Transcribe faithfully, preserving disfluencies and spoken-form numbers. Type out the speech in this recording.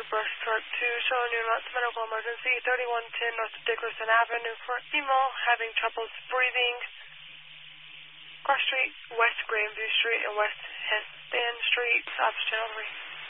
Breast Truck two, showing you lots of medical emergency, thirty-one ten North Dickerson Avenue for female having troubles breathing. Cross Street, West Grandview Street, and West Heston Street, Office Channel three.